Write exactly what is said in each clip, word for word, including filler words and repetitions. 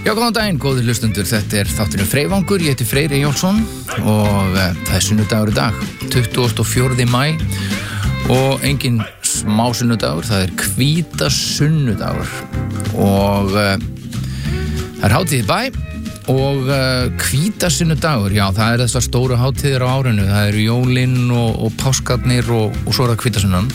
Já, góðan daginn, góðir hlustundur, þetta er þátturinn Freyvangur, ég heiti Freyr Eyjólfsson og uh, það er sunnudagur í dag, tuttugasta og fjórða maí og engin smá sunnudagur, það er hvítasunnudagur og uh, það er hátíð í bæ og uh, hvítasunnudagur, já, það er þessar stóru hátíðir á árinu, það eru jólin og, og páskarnir og, og svo er það hvítasunnan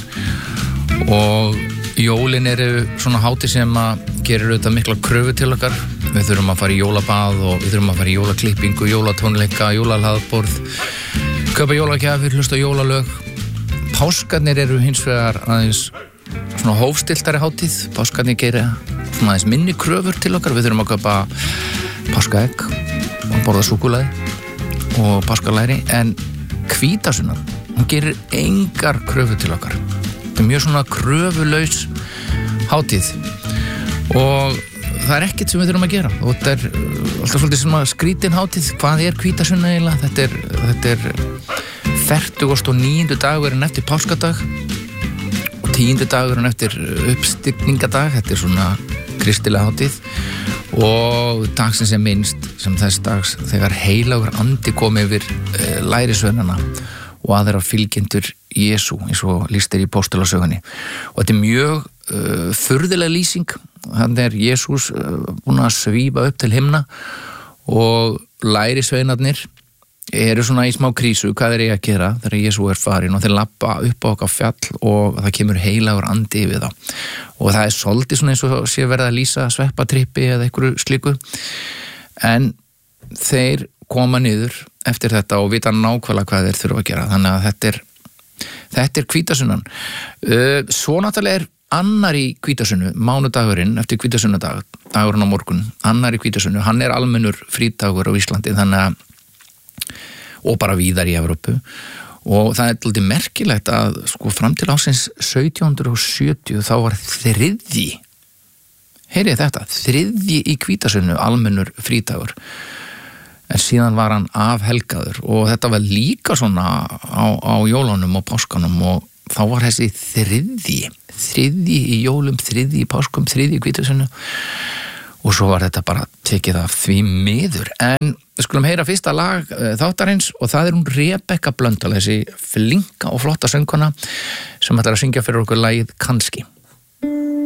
og jólin eru svona hátíð sem að gerir auðvitað mikla kröfu til okkar. Við þurfum að fara í jólabað og við þurfum að fara í jólaklippingu, jólatónleika, jólahlaðborð, kaupa jólagjafir, hlusta jólalög. Páskarnir eru hins vegar aðeins svona hófstiltari hátíð. Páskarnir gerir svona aðeins minni kröfur til okkar. Við þurfum að kaupa páskaegg og borða súkkulaði og páskalæri. En hvítasunnan, hún gerir engar kröfur til okkar. Þetta er mjög svona kröfulaus hátíð og það er ekkert sem við þurfum að gera og þetta er alltaf svolítið svona skrítin hátíð. Hvað er hvítasunna eiginlega? Þetta er, þetta er fertugasta og níunda dagurinn eftir páskadag og tíunda dagurinn eftir uppstigningadag. Þetta er svona kristilega hátíð og dagsins er minnst sem þess dags þegar heilagur andi kom yfir uh, lærisveinana og aðra fylgjendur Jesú eins og lýst er í póstulasögunni og þetta er mjög uh, furðuleg lýsing. Þannig er Jesús uh, búin að svífa upp til himna og lærisveinarnir eru svona í smá krísu, hvað er ég að gera þegar Jesú er farin og þeir labba upp á okkar fjall og það kemur heilagur andi yfir þá og það er svolítið svona eins og sé verið að lýsa sveppatrippi eða einhverju slíku en þeir koma niður eftir þetta og vita nákvæmlega hvað þeir þurfa að gera, þannig að þetta er þetta er hvítasunnan. Uh, svo náttúrulega er annar í hvítasunnu, mánudagurinn eftir hvítasunnudag, dagurinn á morgun, annar í hvítasunnu, hann er almennur frídagur á Íslandi, þannig að og bara víðar í Evrópu og það er alltaf merkilegt að sko fram til ásins sautján hundrað sjötíu þá var þriðji, heyrið þetta, þriðji í hvítasunnu almennur frídagur. En síðan var hann afhelgaður og þetta var líka svona á, á jólunum og páskanum og þá var þessi þriðji, þriðji í jólum, þriðji í páskum, þriðji í hvítasunnu og svo var þetta bara tekið af því miður. En við skulum heyra fyrsta lag þáttarins og það er hún Rebekka Blöndal, þessi flinka og flotta söngkona sem ætlar að syngja fyrir okkur lagið Kannski.